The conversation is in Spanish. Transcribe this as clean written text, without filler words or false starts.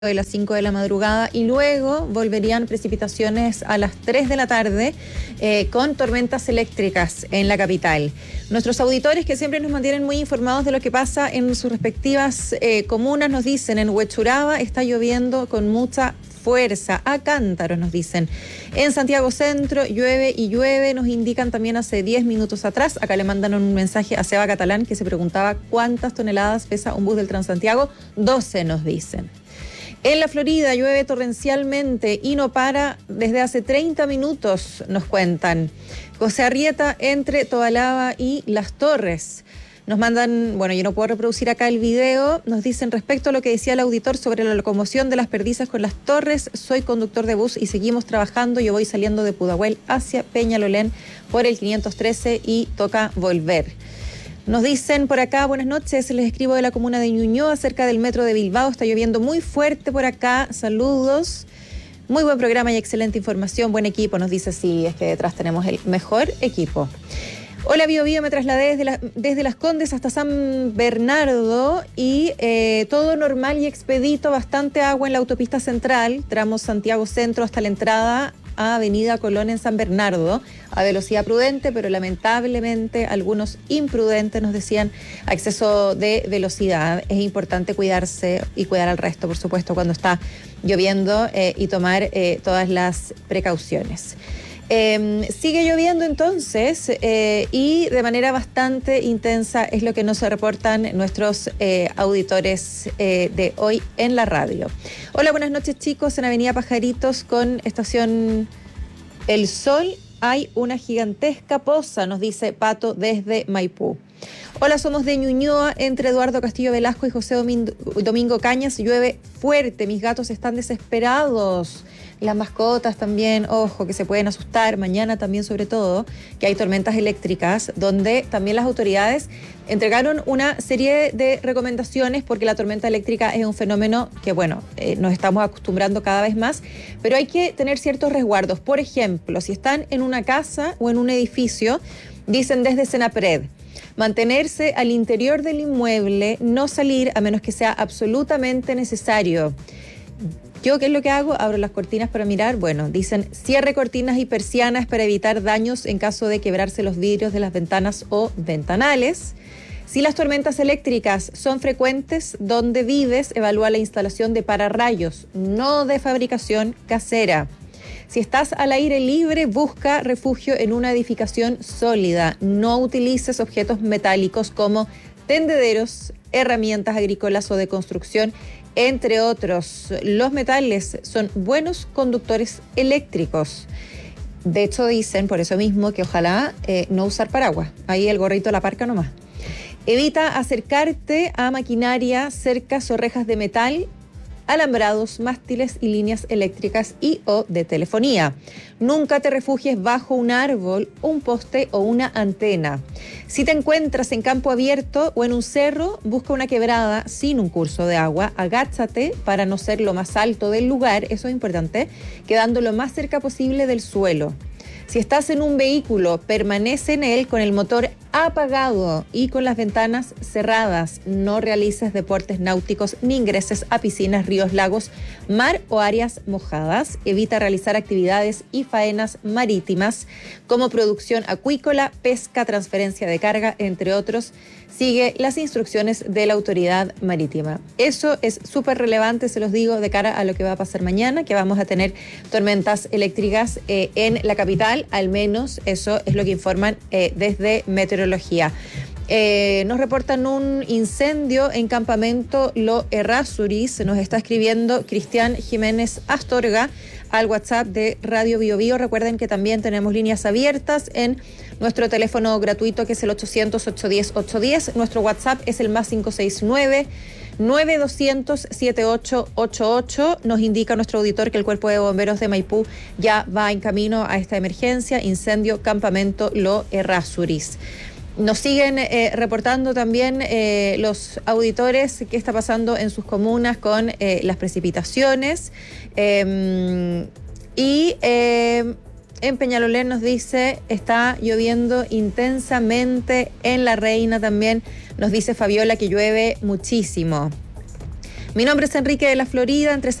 de las 5 de la madrugada y luego volverían precipitaciones a las 3 de la tarde con tormentas eléctricas en la capital. Nuestros auditores que siempre nos mantienen muy informados de lo que pasa en sus respectivas comunas nos dicen: en Huechuraba está lloviendo con mucha fuerza, a cántaros nos dicen. En Santiago Centro llueve y llueve, nos indican también hace 10 minutos atrás. Acá le mandan un mensaje a Seba Catalán que se preguntaba cuántas toneladas pesa un bus del Transantiago. 12 nos dicen. En la Florida llueve torrencialmente y no para desde hace 30 minutos, nos cuentan. José Arrieta entre Tobalaba y Las Torres. Nos mandan, bueno, yo no puedo reproducir acá el video, nos dicen respecto a lo que decía el auditor sobre la locomoción de las Perdizas con Las Torres: soy conductor de bus y seguimos trabajando, yo voy saliendo de Pudahuel hacia Peñalolén por el 513 y toca volver. Nos dicen por acá, buenas noches, les escribo de la comuna de Ñuñoa, cerca del metro de Bilbao, está lloviendo muy fuerte por acá, saludos. Muy buen programa y excelente información, buen equipo, nos dice, sí, es que detrás tenemos el mejor equipo. Hola, Bio Bio, me trasladé desde Las Condes hasta San Bernardo y todo normal y expedito, bastante agua en la autopista central, tramo Santiago Centro hasta la entrada a Avenida Colón en San Bernardo, a velocidad prudente, pero lamentablemente algunos imprudentes nos decían a exceso de velocidad. Es importante cuidarse y cuidar al resto, por supuesto, cuando está lloviendo y tomar todas las precauciones. Sigue lloviendo entonces y de manera bastante intensa es lo que nos reportan nuestros auditores de hoy en la radio. Hola, buenas noches chicos, en Avenida Pajaritos con estación El Sol hay una gigantesca poza, nos dice Pato desde Maipú. Hola, somos de Ñuñoa, entre Eduardo Castillo Velasco y José Domingo Cañas, llueve fuerte, mis gatos están desesperados. Las mascotas también, ojo, que se pueden asustar, mañana también sobre todo, que hay tormentas eléctricas, donde también las autoridades entregaron una serie de recomendaciones, porque la tormenta eléctrica es un fenómeno que, bueno, nos estamos acostumbrando cada vez más, pero hay que tener ciertos resguardos. Por ejemplo, si están en una casa o en un edificio, dicen desde Senapred, mantenerse al interior del inmueble, no salir a menos que sea absolutamente necesario. ¿Yo qué es lo que hago? Abro las cortinas para mirar. Bueno, dicen cierre cortinas y persianas para evitar daños en caso de quebrarse los vidrios de las ventanas o ventanales. Si las tormentas eléctricas son frecuentes donde vives, evalúa la instalación de pararrayos, no de fabricación casera. Si estás al aire libre, busca refugio en una edificación sólida. No utilices objetos metálicos como tendederos, herramientas agrícolas o de construcción, entre otros. Los metales son buenos conductores eléctricos. De hecho, dicen por eso mismo que ojalá no usar paraguas. Ahí el gorrito de la parca nomás. Evita acercarte a maquinaria, cercas o rejas de metal, alambrados, mástiles y líneas eléctricas y o de telefonía. Nunca te refugies bajo un árbol, un poste o una antena. Si te encuentras en campo abierto o en un cerro, busca una quebrada sin un curso de agua, agáchate para no ser lo más alto del lugar, eso es importante, quedando lo más cerca posible del suelo. Si estás en un vehículo, permanece en él con el motor apagado y con las ventanas cerradas. No realices deportes náuticos ni ingreses a piscinas, ríos, lagos, mar o áreas mojadas. Evita realizar actividades y faenas marítimas como producción acuícola, pesca, transferencia de carga, entre otros. Sigue las instrucciones de la autoridad marítima. Eso es súper relevante, se los digo, de cara a lo que va a pasar mañana, que vamos a tener tormentas eléctricas en la capital, al menos eso es lo que informan desde Meteorología. Nos reportan un incendio en Campamento Lo Errázuriz, nos está escribiendo Cristian Jiménez Astorga al WhatsApp de Radio Bio Bio. Recuerden que también tenemos líneas abiertas en nuestro teléfono gratuito, que es el 800-810-810. Nuestro WhatsApp es el +569 9-200-7888. Nos indica nuestro auditor que el Cuerpo de Bomberos de Maipú ya va en camino a esta emergencia, incendio Campamento Lo Errázuriz. Nos siguen reportando también los auditores qué está pasando en sus comunas con las precipitaciones. En Peñalolén nos dice, está lloviendo intensamente. En La Reina también nos dice Fabiola que llueve muchísimo. Mi nombre es Enrique de la Florida, entre